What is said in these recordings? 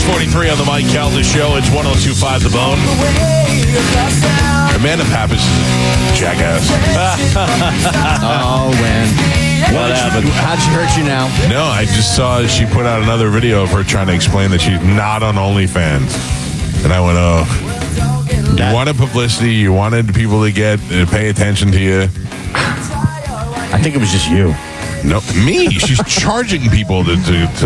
6:43 on the Mike Calda Show. It's 102.5 The Bone. Amanda Pappas is a jackass. Oh, man. What happened? How'd she hurt you now? No, I just saw she put out another video of her trying to explain that she's not on OnlyFans. And I went, oh. You wanted publicity. You wanted people to pay attention to you. I think it was just you. No, me. She's charging people to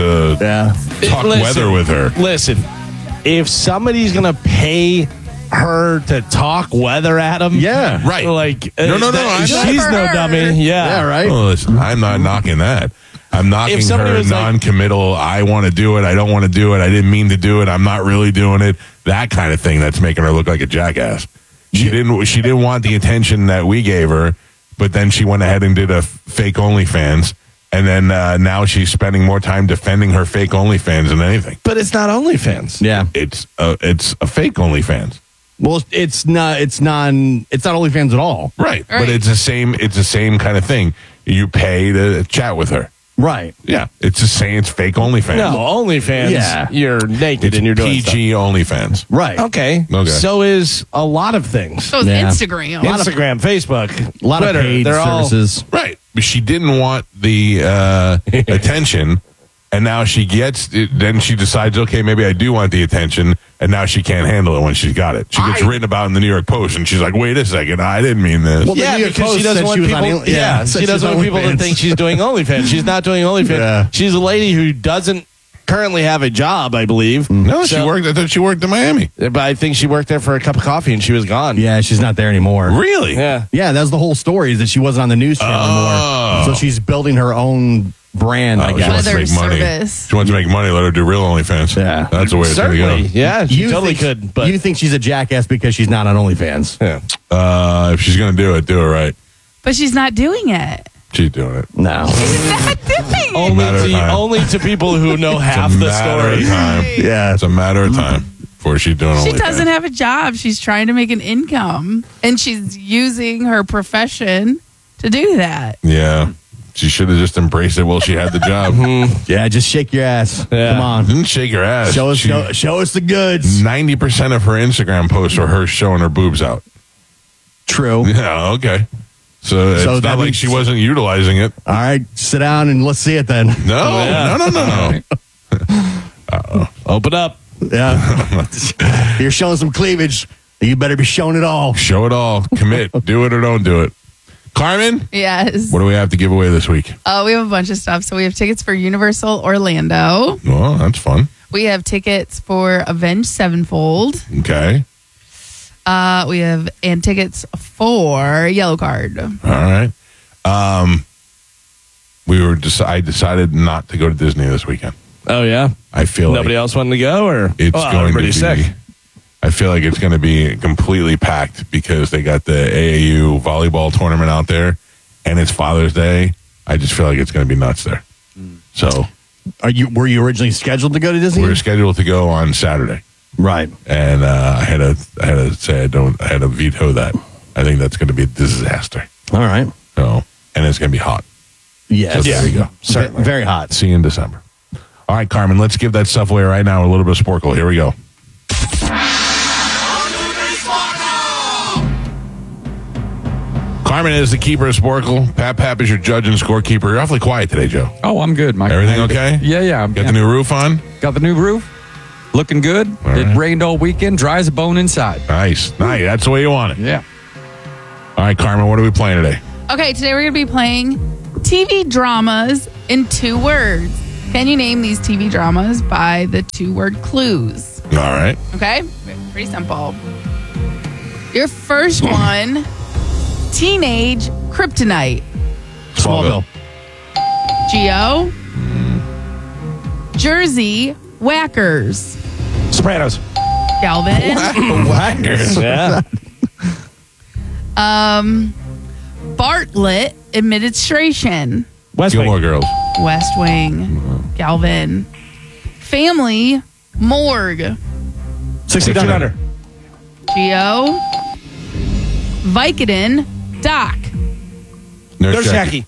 talk weather with her. Listen, if somebody's going to pay her to talk weather at them, Yeah. Right. Like, No. she's no dummy. Yeah, right? Oh, listen, I'm not knocking that. I'm knocking If somebody her was like- non-committal. I want to do it. I don't want to do it. I didn't mean to do it. I'm not really doing it. That kind of thing that's making her look like a jackass. She didn't want the attention that we gave her, but then she went ahead and did a fake OnlyFans, and then now she's spending more time defending her fake OnlyFans than anything. But it's not OnlyFans. Yeah. It's a fake OnlyFans. Well, it's not OnlyFans at all. Right. But it's the same kind of thing. You pay to chat with her. Right. Yeah. It's the same. It's fake OnlyFans. No, OnlyFans, Yeah. you're naked It's and you're doing PG OnlyFans. Right. stuff. Okay. So is a lot of things. So is Yeah. Instagram. Instagram, Facebook, A lot Twitter, of paid they're all services. Right. But she didn't want the attention, and now she gets it. Then she decides, okay, maybe I do want the attention, and now she can't handle it when she's got it. She gets written about in the New York Post, and she's like, wait a second, I didn't mean this. Well, the Yeah, New York because Post she doesn't said want she was people. on- yeah, said she she was doesn't on want people to OnlyFans. think she's doing OnlyFans. She's not doing OnlyFans. Yeah. She's a lady who doesn't currently have a job, I believe. No, she So- worked. I thought she worked in Miami. But I think she worked there for a cup of coffee and she was gone. Yeah, she's not there anymore. Really? Yeah. Yeah, that was the whole story, is that she wasn't on the news channel Oh. anymore. So she's building her own brand, I She guess. wants to Weather make money. service. She wants to make money. Let her do real OnlyFans. Yeah. That's the way it's going to Certainly. go. Yeah, she totally think, could. But you think she's a jackass because she's not on OnlyFans? yeah. If she's going to do it right. But she's not doing it. She's doing it. No. She's not doing it. matter of time. Only to people who know half It's a the matter story. of time. Yeah. It's a matter of time before she's doing She OnlyFans. doesn't have a job. She's trying to make an income, and she's using her profession to do that. Yeah. She should have just embraced it while she had the job. Yeah, just shake your ass. Yeah. Come on. Didn't shake her ass. Show us, She- show us the goods. 90% of her Instagram posts are her showing her boobs out. True. Yeah, okay. So it's that not like means- she wasn't utilizing it. All right, sit down and let's see it then. No, no. Open up. Yeah. You're showing some cleavage. You better be showing it all. Show it all. Commit. Do it or don't do it. Carmen, Yes. what do we have to give away this week? We have a bunch of stuff. So we have tickets for Universal Orlando. Well, that's fun. We have tickets for Avenged Sevenfold. Okay. We have tickets for Yellow Card. All right. I decided not to go to Disney this weekend. Oh, yeah. I feel Nobody like else wanted to go? Or it's oh, going to everybody's be. sick. I feel like it's going to be completely packed because they got the AAU volleyball tournament out there, and it's Father's Day. I just feel like it's going to be nuts there. So Were you originally scheduled to go to Disney? we're scheduled to go on Saturday, Right. and I had to say I had to veto that. I think that's going to be a disaster. All right. So, and it's going to be hot. Yes. So there you go. Certainly. Very hot. See you in December. All right, Carmen, let's give that stuff away right now. A little bit of Sporkle. Here we go. Carmen is the keeper of Sporkle. Pap is your judge and scorekeeper. You're awfully quiet today, Joe. Oh, I'm good, Mike. Everything okay? Yeah. Got the new roof on? Got the new roof. Looking good. All It right. rained all weekend. Dry as a bone inside. Nice. That's the way you want it. Yeah. All right, Carmen, what are we playing today? Okay, today we're going to be playing TV dramas in 2 words. Can you name these TV dramas by the 2-word clues? All right. Okay? Pretty simple. Your first one, Teenage Kryptonite. Smallville. Geo. Jersey Whackers. Sopranos. Galvin. Whackers. Yeah. Bartlett Administration. West Gilmore Wing. Girls. West Wing. Galvin. Family Morgue. 16 under. Geo. Vicodin Doc. Nurse There's Jackie.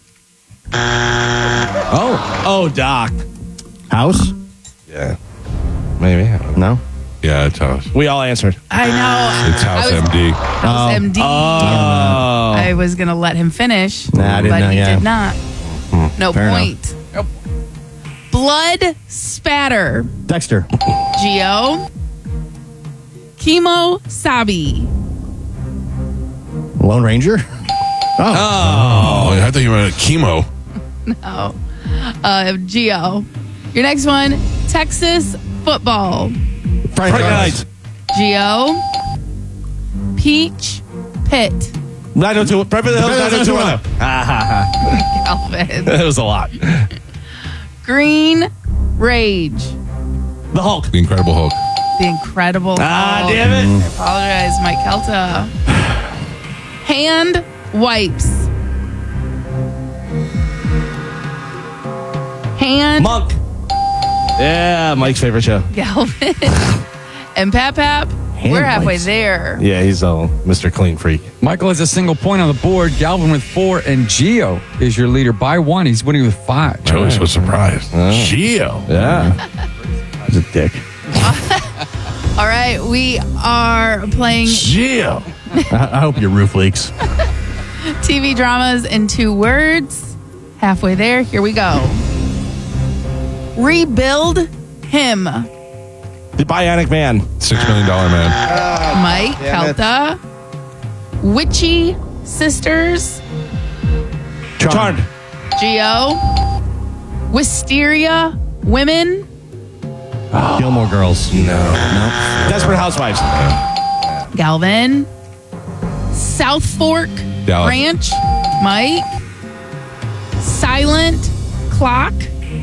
Oh, Doc. House? Yeah. Maybe. I don't know. No? Yeah, it's House. We all answered. I know. It's House I was- MD. House MD. I was going to let him finish, Nah, I didn't but know, he yeah. did not. No fair point. Blood spatter. Dexter. Geo. Chemo Sabi. Lone Ranger. Oh, I thought you were chemo. Geo. Your next one, Texas football. Friday Night. Geo. Peach Pit. 902. Beverly Hills 90210. Alvin. That was a lot. Green Rage. The Hulk. The Incredible Hulk. The Incredible Hulk. Damn it. I apologize, Mike Kelta. Hand wipes. Hand Monk. Yeah, Mike's favorite show. Galvin. And Pap Pap. We're halfway wipes. there. Yeah, he's a Mr. Clean Freak. Michael has a single point on the board. Galvin with 4, and Gio is your leader by 1. He's winning with 5. Joey was so surprised. Geo. Yeah. He's a dick. All right, we are playing Geo. I hope your roof leaks. TV dramas in 2 words. Halfway there. Here we go. Rebuild him. The Bionic Man. $6 Million Man. Mike Kelta. Witchy Sisters. Charmed. Geo. Wisteria Women. Gilmore Girls. No. Desperate Housewives. Galvin. South Fork Dallas. Ranch. Mike. Silent Clock.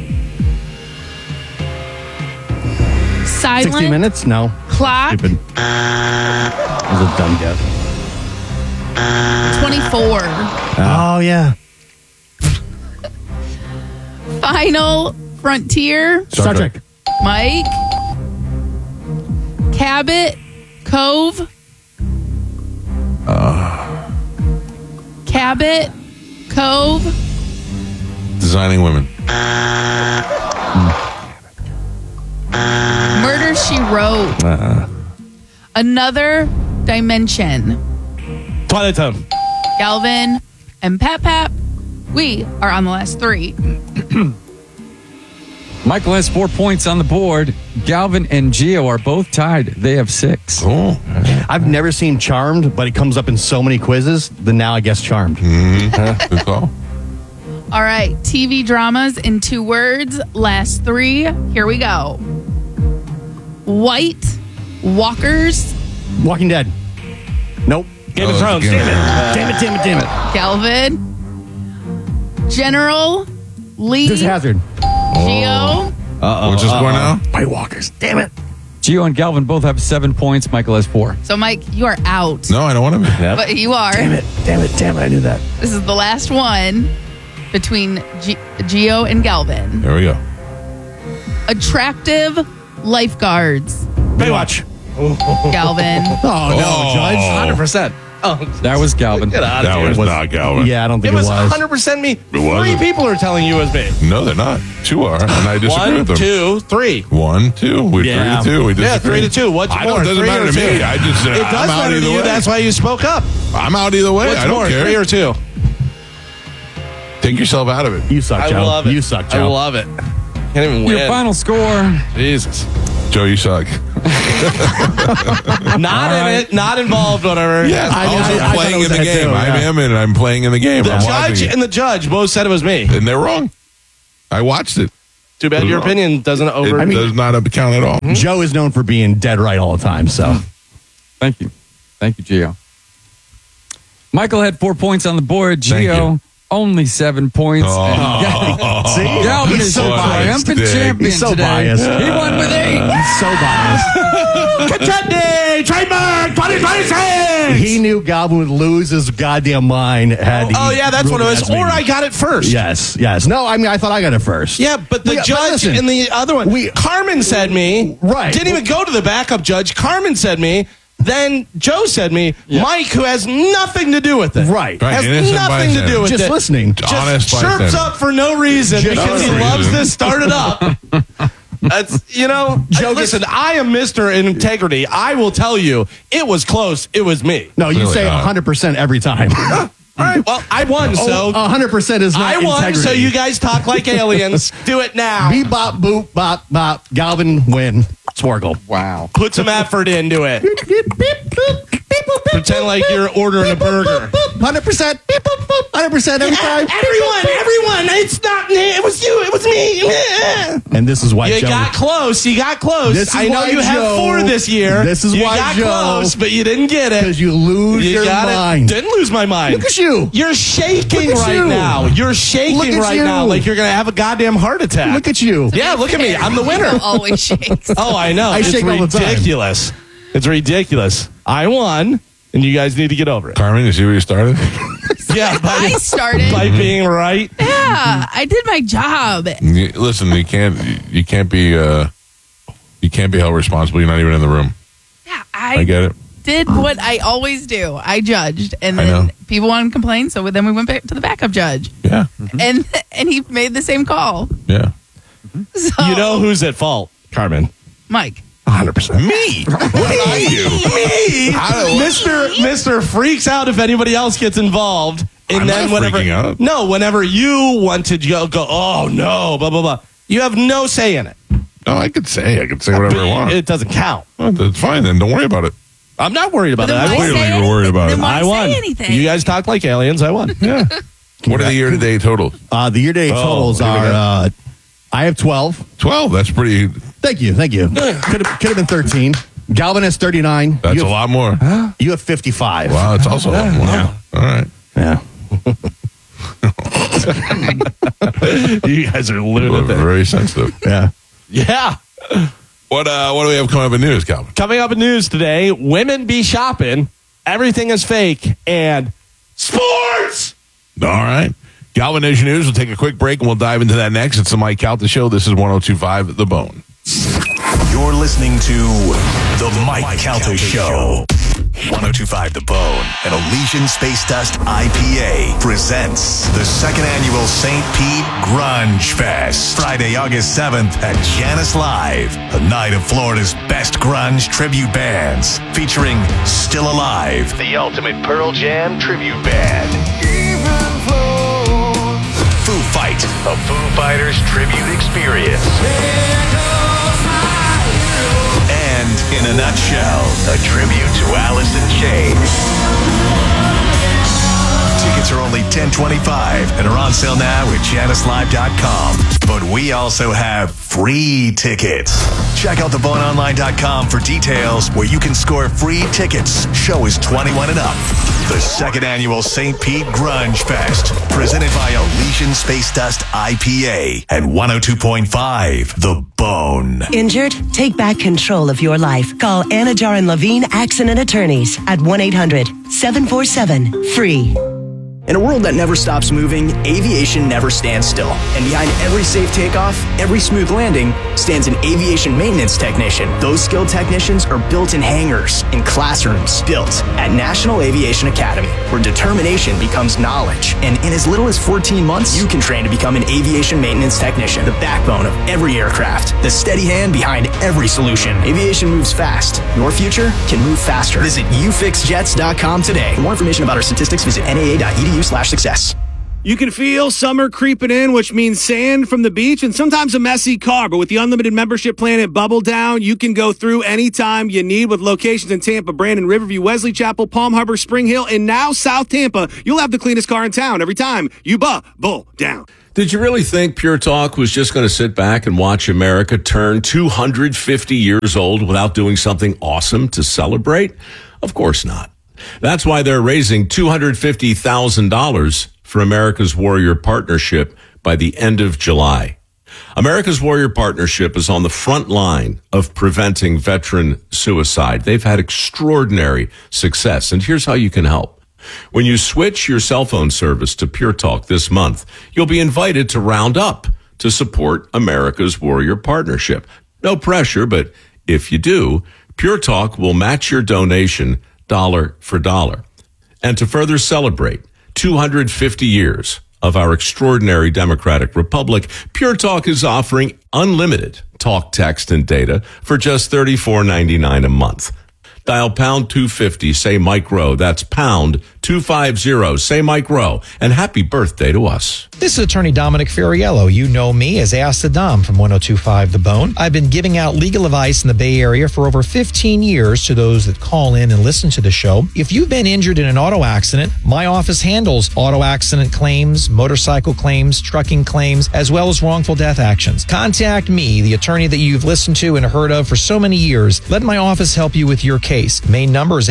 60 Silent Minutes? No. Clock. Stupid. That was a dumb guess. 24. Oh, yeah. Final Frontier. Star Trek. Mike. Cabot Cove. Cabot Cove. Designing Women. Murder, She Wrote. Another Dimension. Twilight Zone. Galvin and Pap Pap. We are on the last 3. Michael has 4 points on the board. Galvin and Gio are both tied. They have 6. Oh. I've never seen Charmed, but it comes up in so many quizzes that now I guess Charmed. Good call. All right, TV dramas in 2 words. Last 3. Here we go. White Walkers. Walking Dead. Nope. Game of Oh, Thrones. Game of Damn it. Damn it. Galvin. General Lee. Dukes of Hazzard. Geo. What's your score now? White Walkers. Damn it. Gio and Galvin both have 7 points. Michael has 4. So, Mike, you are out. No, I don't want to be. But you are. Damn it. I knew that. This is the last one between Geo and Galvin. There we go. Attractive lifeguards. Baywatch. Galvin. Oh, no, Judge. 100%. Oh, That was Galvin. get out That of here. was not Galvin. Yeah, I don't It think it was was. 100% me. was 3 it? people are telling you it was me. No, they're not. 2 are, and I disagree 1, with them. 2, 3. 1, 2. We're Yeah. 3 to 2. We Yeah, disagree. 3 to 2. What's I more? don't, doesn't 3 matter or to 2? me. I just, It does I'm out matter to either you. way. That's why you spoke up. I'm out either way. What's I don't more, care. 3 or 2? Take yourself out of it. You suck, I Joe. love it. You suck, I Joe. love it. Can't even win. Your final score. Jesus. Joe, you suck. Not in it. Not involved. Whatever. Yes, I I'm thought playing it was in the that game. too, I yeah. am in it. I'm playing in the game. The I'm judge watching it. and the judge both said it was me. And they're wrong. I watched it. Too bad your opinion doesn't It over. does not count at all. Joe is known for being dead right all the time, so. Thank you. Thank you, Gio. Michael had 4 points on the board. Thank Gio, you. only 7 points. See? Galvin He's is so the biased. triumphant Dick. champion He's so today. biased. He won with 8. He's so biased. Contending trademark 2026. He knew Goblin would lose his goddamn mind had he. Oh yeah, that's what it ruled was. against me. Or I got it first. Yes. No, I mean, I thought I got it first. Yeah, but the judge listen, and the other one, Carmen said me. Right. Didn't even go to the backup judge. Carmen said me. Then Joe said me. Mike, who has nothing to do with it. Right. Right. Has Innocent nothing to bystander. do with Just it. listening. Just Honest chirps bystander. up for no reason Just because he for no loves reason. to start it up. That's, Joe, listen, I am Mr. Integrity. I will tell you, it was close. It was me. No, you Really say not. 100% every time. All right, well, I won, so 100% is not I won, integrity. so you guys talk like aliens. Do it now. Beep, bop, boop, bop, bop. Galvin, win. Swargle. Wow. Put some effort into it. Pretend like you're ordering a burger. 100%. Beep, boop, boop. 100% every time. Everyone, it's not me. It was you. It was me. And this is why You Joe... got close. You got close. This is I know why, you have Joe, 4 this year. this is you why, got Joe, close, but you didn't get it. Because you lose your got mind. It. Didn't lose my mind. Look at you. You're shaking Look at right you. now. You're shaking Look at right you. now like you're going to have a goddamn heart attack. Look at you. Yeah, look at me. I'm the winner. Joe always shakes. Oh, I know. I It's shake all the time. ridiculous. It's ridiculous. I won, and you guys need to get over it. Carmen, you see where you started? Yeah, I started. by being right. Yeah, I did my job. Listen, you can't be held responsible. You're not even in the room. Yeah, I get it. did what I always do. I judged, and I know. then people wanted to complain. So then we went back to the backup judge, Yeah, and he made the same call. yeah. So, You know who's at fault, Carmen? Mike. 100%. Me? What did I do? Me, Mr. freaks out if anybody else gets involved, and I'm then not whenever freaking out. no, whenever you want to go, oh no, blah blah blah. You have no say in it. No, I could say whatever I want. It doesn't count. Well, that's fine then. Don't worry about it. I'm not worried about it. Then I why won. clearly say you were worried about anything? it. Then why I won. say anything? You guys talk like aliens. I won. Yeah. What are the year-to-date totals? The year-to-date totals what do we are... I have 12. 12. That's pretty. Thank you. Could have been 13. Galvin has 39. That's you a have, lot more. You have 55. Wow, it's also a lot more. Yeah. All right. Yeah. You guys are Well, lunatic. very sensitive. Yeah. Yeah. What do we have coming up in news, Calvin? Coming up in news today, women be shopping, everything is fake, and sports. All right. Galvin Nation News. We'll take a quick break and we'll dive into that next. It's the Mike Calta Show. This is 102.5 The Bone. You're listening to The Mike Calta Show. 102.5 The Bone and Elysian Space Dust IPA presents the second annual St. Pete Grunge Fest. Friday, August 7th at Janice Live. A night of Florida's best grunge tribute bands featuring Still Alive, the ultimate Pearl Jam tribute band. Foo Fight, a Foo Fighters tribute experience. And in a nutshell, a tribute to Alice in Chains. Tickets are only $10.25 and are on sale now at JaniceLive.com. But we also have free tickets. Check out theboneonline.com for details where you can score free tickets. Show is 21 and up. The second annual St. Pete Grunge Fest, presented by Elysian Space Dust IPA and 102.5 The Bone. Injured? Take back control of your life. Call Anna Jar and Levine Accident Attorneys at 1-800-747-FREE. In a world that never stops moving, aviation never stands still. And behind every safe takeoff, every smooth landing, stands an aviation maintenance technician. Those skilled technicians are built in hangars, in classrooms, built at National Aviation Academy, where determination becomes knowledge. And in as little as 14 months, you can train to become an aviation maintenance technician, the backbone of every aircraft, the steady hand behind every solution. Aviation moves fast. Your future can move faster. Visit ufixjets.com today. For more information about our statistics, visit naa.edu/success. You can feel summer creeping in, which means sand from the beach and sometimes a messy car. But with the unlimited membership plan at Bubble Down, you can go through anytime you need with locations in Tampa, Brandon, Riverview, Wesley Chapel, Palm Harbor, Spring Hill, and now South Tampa. You'll have the cleanest car in town every time you Bubble Down. Did you really think Pure Talk was just going to sit back and watch America turn 250 years old without doing something awesome to celebrate? Of course not. That's why they're raising $250,000 for America's Warrior Partnership by the end of July. America's Warrior Partnership is on the front line of preventing veteran suicide. They've had extraordinary success, and here's how you can help. When you switch your cell phone service to Pure Talk this month, you'll be invited to round up to support America's Warrior Partnership. No pressure, but if you do, Pure Talk will match your donation dollar for dollar. And to further celebrate 250 years of our extraordinary democratic republic, Pure Talk is offering Unlimited talk, text, and data for just $34.99 a month. Dial pound 250, say Mike Rowe. That's pound 250, say Mike Rowe. And happy birthday to us. This is attorney Dominic Ferriello. You know me as Ask the Dom from 102.5 The Bone. I've been giving out legal advice in the Bay Area for over 15 years to those that call in and listen to the show. If you've been injured in an auto accident, my office handles auto accident claims, motorcycle claims, trucking claims, as well as wrongful death actions. Contact me, the attorney that you've listened to and heard of for so many years. Let my office help you with your case. Main number is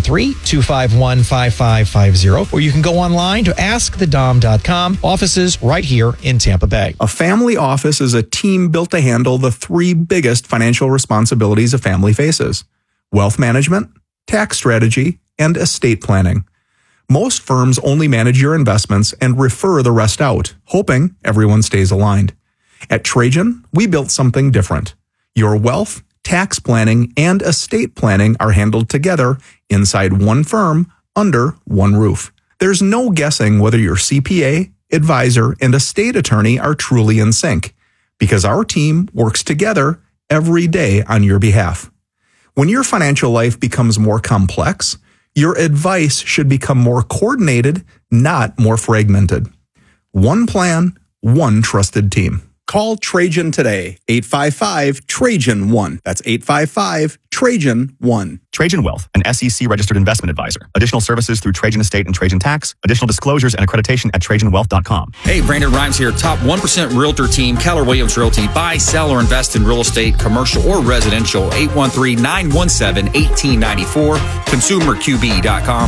813-251-5550, or you can go online to askthedom.com. Offices right here in Tampa Bay. A family office is a team built to handle the three biggest financial responsibilities a family faces: wealth management, tax strategy, and estate planning. Most firms only manage your investments and refer the rest out, hoping everyone stays aligned. At Trajan, we built something different. Your wealth, tax planning, and estate planning are handled together inside one firm under one roof. There's no guessing whether your CPA, advisor, and estate attorney are truly in sync, because our team works together every day on your behalf. When your financial life becomes more complex, your advice should become more coordinated, not more fragmented. One plan, one trusted team. Call Trajan today, 855-TRAJAN-1. That's 855-TRAJAN-1. Trajan Wealth, an SEC-registered investment advisor. Additional services through Trajan Estate and Trajan Tax. Additional disclosures and accreditation at TrajanWealth.com. Hey, Brandon Rhymes here. Top 1% Realtor team, Keller Williams Realty. Buy, sell, or invest in real estate, commercial or residential. 813-917-1894. ConsumerQB.com.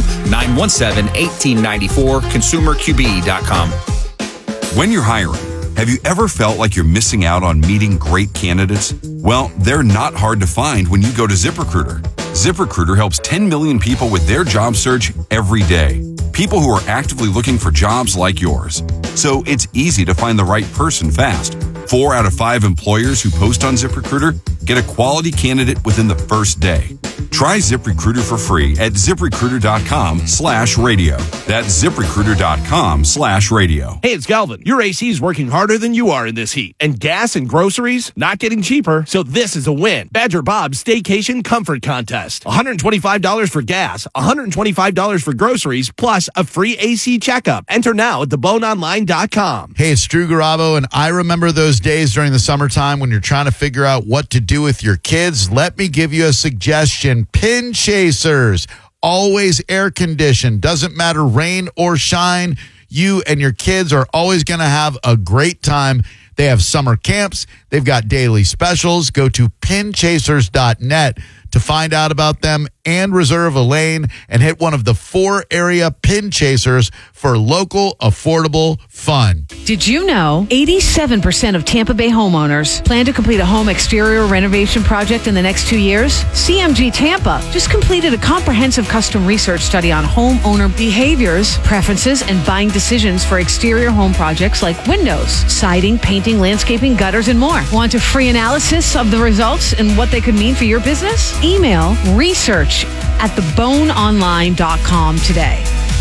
917-1894. ConsumerQB.com. When you're hiring, have you ever felt like you're missing out on meeting great candidates? Well, they're not hard to find when you go to ZipRecruiter. ZipRecruiter helps 10 million people with their job search every day. People who are actively looking for jobs like yours. So it's easy to find the right person fast. 4 out of 5 employers who post on ZipRecruiter get a quality candidate within the first day. Try ZipRecruiter for free at ZipRecruiter.com/radio. That's ZipRecruiter.com/radio. Hey, it's Galvin. Your AC is working harder than you are in this heat. And gas and groceries not getting cheaper, so this is a win. Badger Bob's Staycation Comfort Contest. $125 for gas, $125 for groceries, plus a free AC checkup. Enter now at theboneonline.com. Hey, it's Drew Garabo, and I remember those days during the summertime when you're trying to figure out what to do with your kids. Let me give you a suggestion. Pin Chasers, always air conditioned, doesn't matter rain or shine. You and your kids are always going to have a great time. They have summer camps. They've got daily specials. Go to pinchasers.net to find out about them and reserve a lane and hit one of the 4 area Pin Chasers for local, affordable fun. Did you know 87% of Tampa Bay homeowners plan to complete a home exterior renovation project in the next 2 years? CMG Tampa just completed a comprehensive custom research study on homeowner behaviors, preferences, and buying decisions for exterior home projects like windows, siding, painting, landscaping, gutters, and more. Want a free analysis of the results and what they could mean for your business? Email research@theboneonline.com today.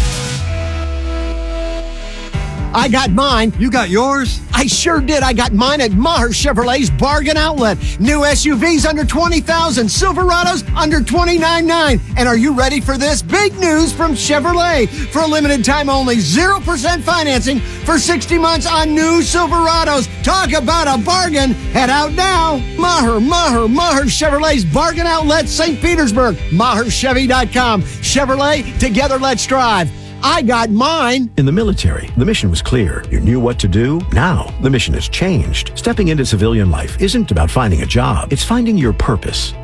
I got mine. You got yours? I sure did. I got mine at Maher Chevrolet's Bargain Outlet. New SUVs under $20,000, Silverados under $29,900. And are you ready for this? Big news from Chevrolet. For a limited time only, 0% financing for 60 months on new Silverados. Talk about a bargain. Head out now. Maher Chevrolet's Bargain Outlet, St. Petersburg. MaherChevy.com. Chevrolet, together let's drive. I got mine. In the military, the mission was clear. You knew what to do. Now, the mission has changed. Stepping into civilian life isn't about finding a job. It's finding your purpose.